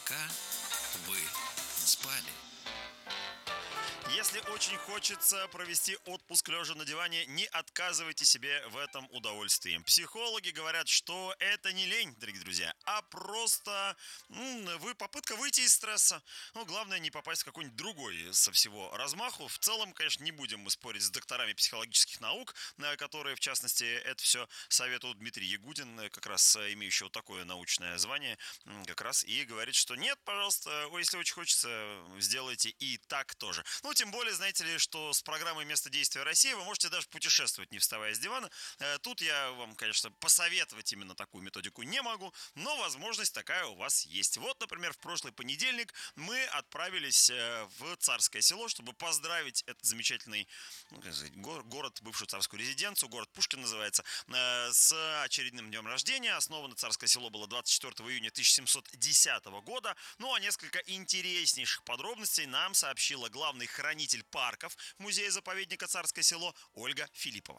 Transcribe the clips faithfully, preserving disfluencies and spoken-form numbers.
пока вы спали. Если очень хочется провести отпуск лежа на диване, не отказывайте себе в этом удовольствии. Психологи говорят, что это не лень, дорогие друзья, а просто м, вы попытка выйти из стресса. Ну, главное не попасть в какой-нибудь другой со всего размаху. В целом, конечно, не будем мы спорить с докторами психологических наук, э, которые, в частности, это все советуют. Дмитрий Ягудин, э, как раз э, имеющий вот такое научное звание, м, как раз и говорит, что нет, пожалуйста, ой, если очень хочется, сделайте и так тоже. Ну, тем более, знаете ли, что с программой «Место действия России» вы можете даже путешествовать, не вставая с дивана. Э, Тут я вам, конечно, посоветовать именно такую методику не могу, но возможность такая у вас есть. Вот, например, в прошлый понедельник мы отправились э, в Царское Село, чтобы поздравить этот замечательный, ну, как сказать, го- город, бывшую царскую резиденцию, город Пушкин называется, э, с очередным днем рождения. Основано Царское Село было двадцать четвёртого июня тысяча семьсот десятого года. Ну, а несколько интереснейших подробностей нам сообщила главный хранитель парков музея-заповедника Царское Село Ольга Филиппова.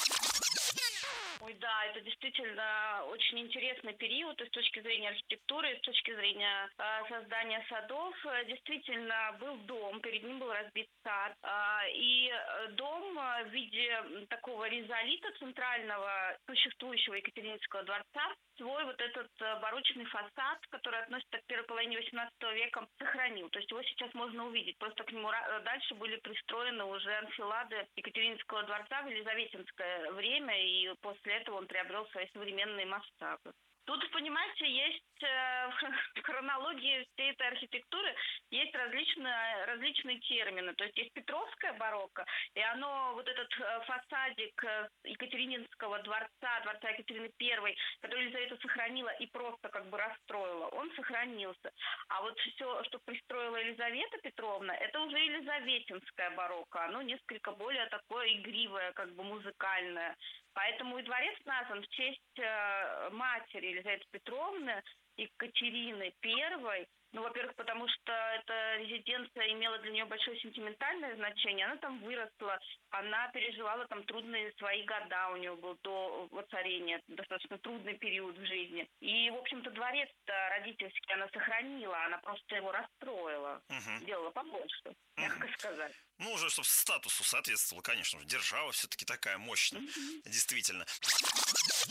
Ой, да, это действительно очень интересный период и с точки зрения архитектуры, и с точки зрения э, создания садов. Э, Действительно, был дом, перед ним был разбит сад. Э, и э, дом э, в виде такого ризолита центрального существующего Екатерининского дворца, свой вот этот э, барочный фасад, который относится к первой половине восемнадцатого века, сохранил. То есть его сейчас можно увидеть. Просто к нему ра- дальше были пристроены уже анфилады Екатерининского дворца в елизаветинское время, и после этого он приобрел свои современные масштабы. Тут, понимаете, есть э, в хронологии всей этой архитектуры есть различные, различные термины. То есть есть Петровское барокко, и оно, вот этот э, фасадик э, Екатерининского дворца, дворца Екатерины Первой, который Елизавета сохранила и просто как бы расстроила, он сохранился. А вот все, что пристроила Елизавета Петровна, это уже Елизаветинское барокко. Оно несколько более такое игривое, как бы музыкальное. Поэтому и дворец назван в честь э, матери Елизаветы Петровны, Екатерины Первой. Ну, во-первых, потому что эта резиденция имела для нее большое сентиментальное значение. Она там выросла, она переживала там трудные свои года, у нее был до воцарения достаточно трудный период в жизни. И, в общем-то, дворец-то родительский она сохранила, она просто его расстроила, Мгм. сделала побольше, мягко сказать. Ну, уже, чтобы статусу соответствовало, конечно же. Держава все-таки такая мощная, действительно.